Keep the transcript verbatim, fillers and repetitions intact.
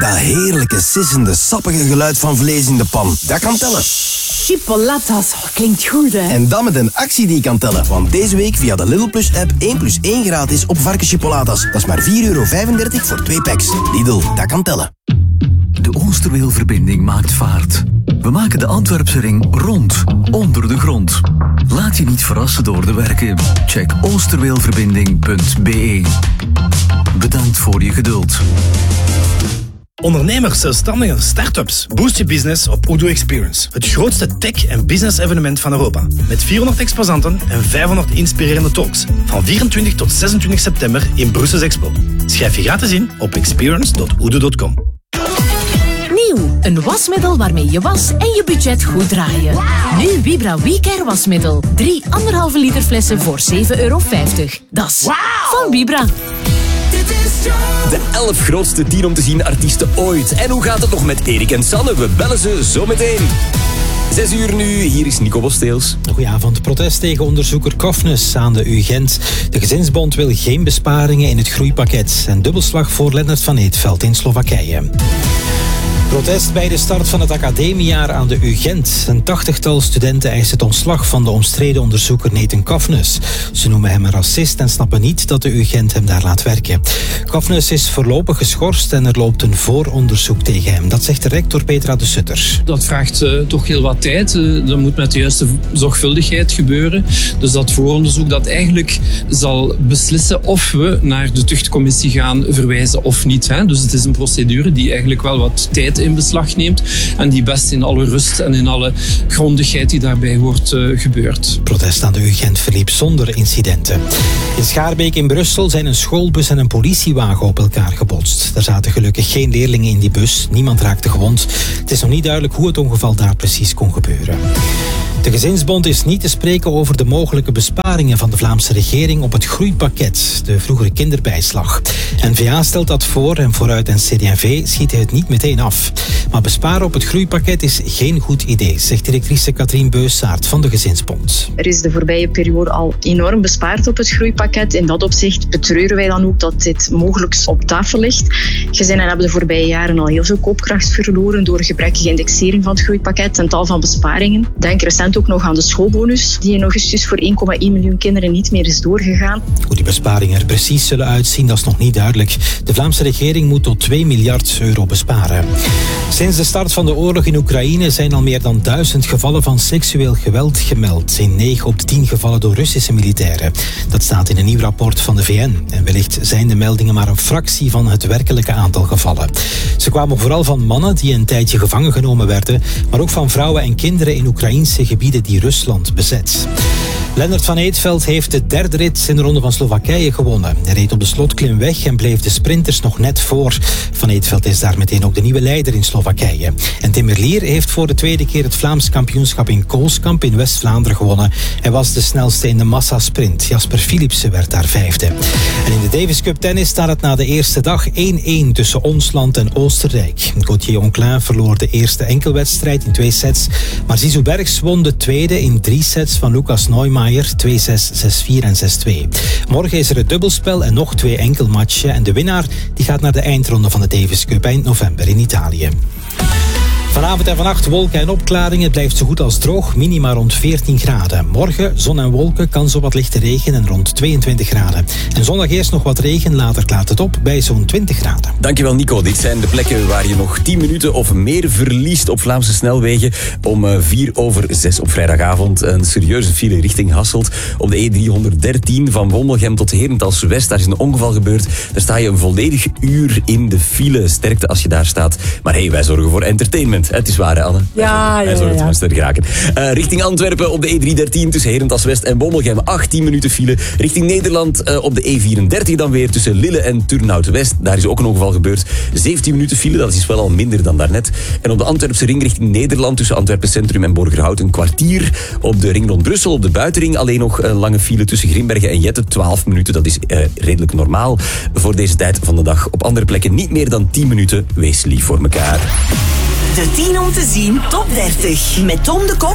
Dat heerlijke, sissende, sappige geluid van vlees in de pan. Dat kan tellen. Chipolatas, oh, klinkt goed, hè? En dan met een actie die kan tellen. Want deze week via de Lidl Plus app één plus één gratis op varkenschipolatas. Dat is maar vier euro vijfendertig voor twee packs. Lidl, dat kan tellen. De Oosterweelverbinding maakt vaart. We maken de Antwerpse ring rond, onder de grond. Laat je niet verrassen door de werken. Check oosterweelverbinding punt b e. Bedankt voor je geduld. Ondernemers, zelfstandigen, start-ups. Boost je business op Odoo Experience. Het grootste tech- en business-evenement van Europa. Met vierhonderd exposanten en vijfhonderd inspirerende talks. Van vierentwintig tot zesentwintig september in Brussels Expo. Schrijf je gratis in op experience punt odoo punt com. Nieuw, een wasmiddel waarmee je was en je budget goed draaien. Nu Vibra WeCare wasmiddel. Drie anderhalve liter flessen voor zeven euro vijftig. Dat is van Vibra. De elf grootste tien om te zien artiesten ooit. En hoe gaat het nog met Erik en Sanne? We bellen ze zo meteen. Zes uur nu, hier is Nico Bosteels. Goedenavond. Protest tegen onderzoeker Kofnes aan de U Gent. De Gezinsbond wil geen besparingen in het groeipakket. En dubbelslag voor Lennart van Eetveld in Slowakije. Protest bij de start van het academiejaar aan de U Gent. Een tachtigtal studenten eisen het ontslag van de omstreden onderzoeker Nathan Kofnes. Ze noemen hem een racist en snappen niet dat de U Gent hem daar laat werken. Kofnes is voorlopig geschorst en er loopt een vooronderzoek tegen hem. Dat zegt de rector Petra de Sutter. Dat vraagt uh, toch heel wat tijd. Uh, dat moet met de juiste zorgvuldigheid gebeuren. Dus dat vooronderzoek dat eigenlijk zal beslissen of we naar de tuchtcommissie gaan verwijzen of niet. Hè. Dus het is een procedure die eigenlijk wel wat tijd in beslag neemt en die best in alle rust en in alle grondigheid die daarbij hoort uh, gebeurt. Protest aan de U Gent verliep zonder incidenten. In Schaarbeek in Brussel zijn een schoolbus en een politiewagen op elkaar gebotst. Er zaten gelukkig geen leerlingen in die bus. Niemand raakte gewond. Het is nog niet duidelijk hoe het ongeval daar precies kon gebeuren. De Gezinsbond is niet te spreken over de mogelijke besparingen van de Vlaamse regering op het groeipakket, de vroegere kinderbijslag. N V A stelt dat voor en Vooruit en C D en V schieten het niet meteen af. Maar besparen op het groeipakket is geen goed idee, zegt directrice Katrien Beussaert van de Gezinsbond. Er is de voorbije periode al enorm bespaard op het groeipakket. In dat opzicht betreuren wij dan ook dat dit mogelijk op tafel ligt. Gezinnen hebben de voorbije jaren al heel veel koopkracht verloren door gebrekkige indexering van het groeipakket en tal van besparingen. Denk recent ook nog aan de schoolbonus, die in augustus voor één komma één miljoen kinderen niet meer is doorgegaan. Hoe die besparingen er precies zullen uitzien, dat is nog niet duidelijk. De Vlaamse regering moet tot twee miljard euro besparen. Sinds de start van de oorlog in Oekraïne zijn al meer dan duizend gevallen van seksueel geweld gemeld. In negen op de tien gevallen door Russische militairen. Dat staat in een nieuw rapport van de V N. En wellicht zijn de meldingen maar een fractie van het werkelijke aantal gevallen. Ze kwamen vooral van mannen die een tijdje gevangen genomen werden, maar ook van vrouwen en kinderen in Oekraïnse gebieden die Rusland bezet. Lennart van Eetveld heeft de derde rit in de Ronde van Slowakije gewonnen. Hij reed op de slotklim weg en bleef de sprinters nog net voor. Van Eetveld is daar meteen ook de nieuwe leider in Slowakije. En Tim Merlier heeft voor de tweede keer het Vlaams kampioenschap in Koolskamp in West-Vlaanderen gewonnen. Hij was de snelste in de massasprint. Jasper Philipsen werd daar vijfde. En in de Davis Cup tennis staat het na de eerste dag één-één tussen ons land en Oostenrijk. Gauthier Onclin verloor de eerste enkelwedstrijd in twee sets. Maar Zizou Bergs won de tweede in drie sets van Lucas Neumeier. twee zes, zes vier en zes twee. Morgen is er het dubbelspel en nog twee enkelmatchen. En de winnaar die gaat naar de eindronde van de Davis Cup eind november in Italië. Vanavond en vannacht wolken en opklaringen. Het blijft zo goed als droog, minima rond veertien graden. Morgen zon en wolken, kans op wat lichte regen en rond tweeëntwintig graden. En zondag eerst nog wat regen, later klaart het op bij zo'n twintig graden. Dankjewel Nico. Dit zijn de plekken waar je nog tien minuten of meer verliest op Vlaamse snelwegen. Om vier over zes op vrijdagavond een serieuze file richting Hasselt. Op de E driehonderddertien van Wommelgem tot Herentals West. Daar is een ongeval gebeurd. Daar sta je een volledig uur in de file. Sterkte als je daar staat. Maar hey, wij zorgen voor entertainment. Het is waar, hè, Anne? Ja, wij ja, zorgen ja. dat we geraken. Uh, richting Antwerpen op de E driehonderddertien tussen Herentals West en Bommelgem. achttien minuten file. Richting Nederland uh, op de E vierendertig dan weer tussen Lille en Turnhout West. Daar is ook een ongeval gebeurd. zeventien minuten file, dat is wel al minder dan daarnet. En op de Antwerpse ring richting Nederland tussen Antwerpen Centrum en Borgerhout een kwartier. Op de ring rond Brussel, op de buitenring alleen nog een lange file tussen Grimbergen en Jette. twaalf minuten, dat is uh, redelijk normaal voor deze tijd van de dag. Op andere plekken niet meer dan tien minuten. Wees lief voor elkaar. De tien om te zien top dertig met Tom de Kok